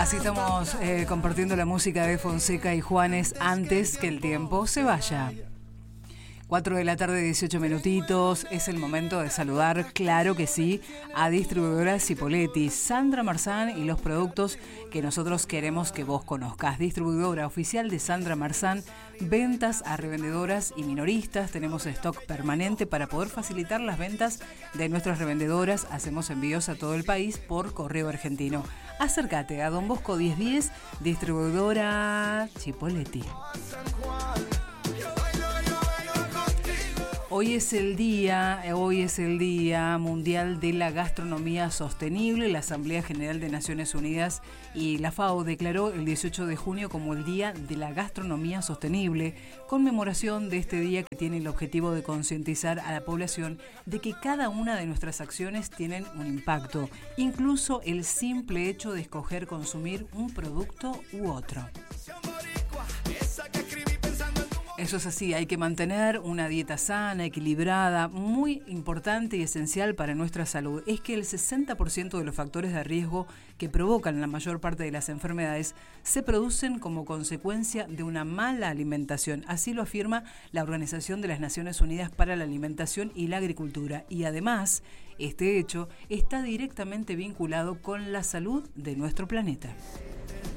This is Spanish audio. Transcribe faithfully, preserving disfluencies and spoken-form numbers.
Así estamos eh, compartiendo la música de Fonseca y Juanes antes que el tiempo se vaya. cuatro de la tarde, dieciocho minutitos. Es el momento de saludar, claro que sí, a distribuidora Cipoletti, Sandra Marzán y los productos que nosotros queremos que vos conozcas. Distribuidora oficial de Sandra Marzán, ventas a revendedoras y minoristas. Tenemos stock permanente para poder facilitar las ventas de nuestras revendedoras. Hacemos envíos a todo el país por correo argentino. Acércate a Don Bosco diez diez, distribuidora Cipoletti. Hoy es el día, hoy es el Día Mundial de la Gastronomía Sostenible. La Asamblea General de Naciones Unidas y la FAO declaró el dieciocho de junio como el Día de la Gastronomía Sostenible, conmemoración de este día que tiene el objetivo de concientizar a la población de que cada una de nuestras acciones tienen un impacto, incluso el simple hecho de escoger consumir un producto u otro. Eso es así, hay que mantener una dieta sana, equilibrada. Muy importante y esencial para nuestra salud es que el sesenta por ciento de los factores de riesgo que provocan la mayor parte de las enfermedades se producen como consecuencia de una mala alimentación. Así lo afirma la Organización de las Naciones Unidas para la Alimentación y la Agricultura. Y además, este hecho está directamente vinculado con la salud de nuestro planeta.